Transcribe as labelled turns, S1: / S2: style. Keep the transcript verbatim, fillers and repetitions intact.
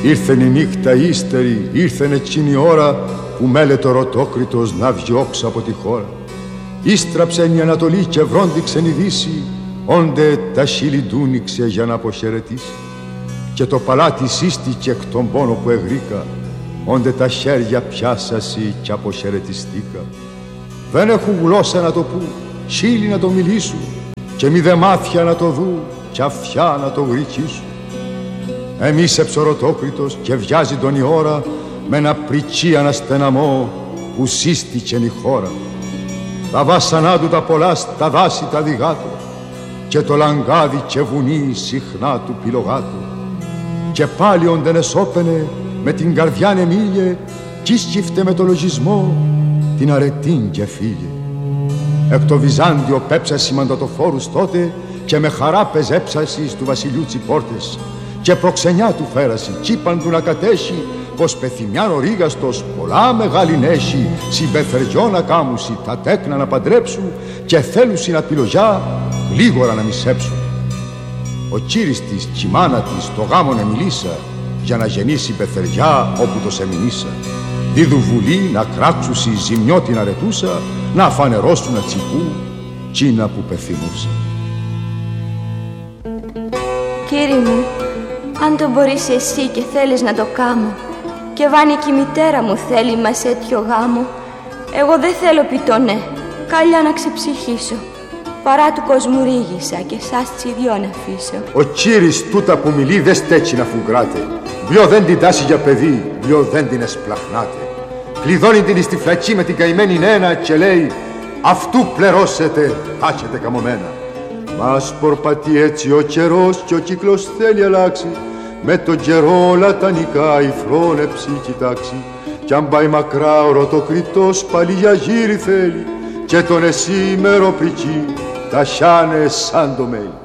S1: Ήρθεν η νύχτα ύστερη, ήρθεν εκείνη η ώρα που μέλετο Ρωτόκριτος να διώξει από τη χώρα. Ίστραψεν η Ανατολή και βρόντιξεν η Δύση, όντε τα χείλη ντούνιξε για να αποχαιρετήσει. Και το παλάτι σύστηκε εκ των πόνο που εγρήκα, όντε τα χέρια πιάσασι κι αποχαιρετιστήκα. Δεν έχουν γλώσσα να το πού, χείλη να το μιλήσουν, και μη δε μάτια να το δουν, κι αυτιά να το γρικήσουν. Εμίσεψε ο Ρωτόκριτος και βιάζει τον η ώρα με ένα πριτσί αναστεναμό που σύστηκεν η χώρα. Τα βάσανά του τα πολλά στα δάση τα διγάτω, και το λαγκάδι και βουνί συχνά του πυλογάτω. Και πάλι όντε εσώπαινε με την καρδιά νεμίλιε, κι σκύφτε με το λογισμό την αρετήν και φύγε. Εκ το Βυζάντιο πέψασι μαντατοφόρους τότε, και με χαρά πεζέψασι του βασιλιού τσιπόρτες, και προξενιά του φέρασι, τσίπαν του να κατέχει, πως πεθυμιάν ο ρίγαστος πολλά μεγάλη νέχει, συμπεθεριό να κάμουσι, τα τέκνα να παντρέψουν, και θέλουσι να πυλογιά γλίγορα να μισέψουν. Ο κύρις της κι η μάνα της το γάμο να μιλήσα, για να γεννήσει πεθεριά όπου το σεμινήσα. Δίδου βουλή να κράξουσι ζημιό την αρετούσα, να φανερώσουν ατσικού τσίνα που πεθυμούσα.
S2: Κύριε μου, αν το μπορείς εσύ και θέλεις να το κάμω, και βάνει κι η μητέρα μου θέλει μας έτοιο γάμο, εγώ δεν θέλω πιτό ναι, καλιά να ξεψυχήσω. Παρά του κόσμου ρίγησα και σας τσιδιό να αφήσω.
S1: Ο κύρις τούτα που μιλεί δεν στέκει να φουγκράτε. Βλιο δεν την τάσει για παιδί, βλιο δεν την εσπλαχνάτε. Κλειδώνει την εις τη φλακή με την καημένη νένα και λέει, αυτού πληρώσετε, τάχετε καμωμένα. Μα σπορπατεί έτσι ο καιρός και ο κύκλος θέλει αλλάξει. Με τον καιρό όλα τα νικάει, φρόνεψη κοιτάξει. Κι αν πάει μακρά ο Ρωτοκριτός πάλι για γύρι θέλει, και τον εσύ μεροπρικί τα χιάνε σαν το μέλι.